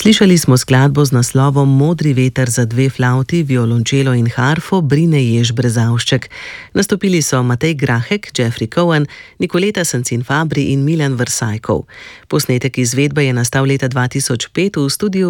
Slišali smo skladbo z naslovom Modri veter za dve flavti, violončelo in harfo Brine Jež Brezavšček. Nastopili so Matej Grahek, Jeffrey Cohen, Nikoleta Sancin Fabri in Milan Vrsajkov. Posnetek izvedbe je nastal leta 2005 v studiu